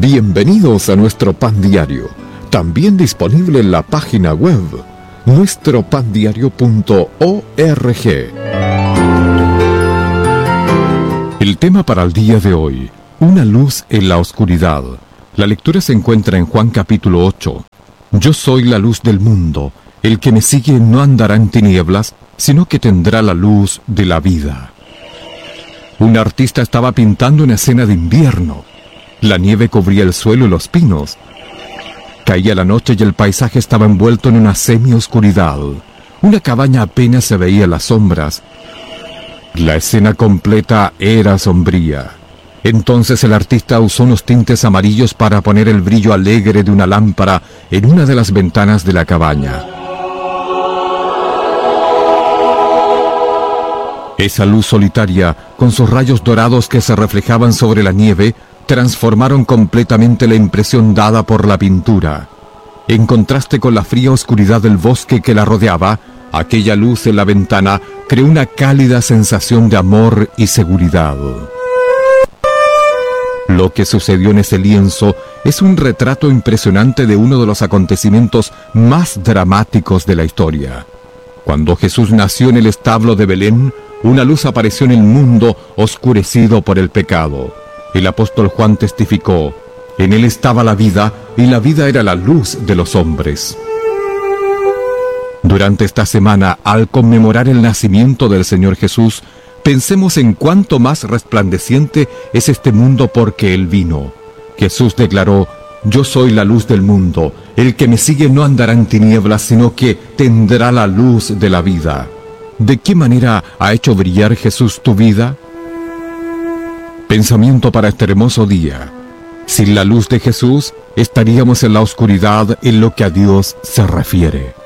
Bienvenidos a nuestro Pan Diario, también disponible en la página web nuestropandiario.org. El tema para el día de hoy: una luz en la oscuridad. La lectura se encuentra en Juan capítulo 8. Yo soy la luz del mundo. El que me sigue no andará en tinieblas, sino que tendrá la luz de la vida. Un artista estaba pintando una escena de invierno. La nieve cubría el suelo y los pinos. Caía la noche y el paisaje estaba envuelto en una semi-oscuridad. Una cabaña apenas se veía en las sombras. La escena completa era sombría. Entonces el artista usó unos tintes amarillos para poner el brillo alegre de una lámpara en una de las ventanas de la cabaña. Esa luz solitaria, con sus rayos dorados que se reflejaban sobre la nieve, transformaron completamente la impresión dada por la pintura. En contraste con la fría oscuridad del bosque que la rodeaba, aquella luz en la ventana creó una cálida sensación de amor y seguridad. Lo que sucedió en ese lienzo es un retrato impresionante de uno de los acontecimientos más dramáticos de la historia. Cuando Jesús nació en el establo de Belén, una luz apareció en el mundo oscurecido por el pecado. El apóstol Juan testificó: en él estaba la vida, y la vida era la luz de los hombres. Durante esta semana, al conmemorar el nacimiento del Señor Jesús, pensemos en cuánto más resplandeciente es este mundo porque Él vino. Jesús declaró: yo soy la luz del mundo. El que me sigue no andará en tinieblas, sino que tendrá la luz de la vida. ¿De qué manera ha hecho brillar Jesús tu vida? Pensamiento para este hermoso día: sin la luz de Jesús, estaríamos en la oscuridad en lo que a Dios se refiere.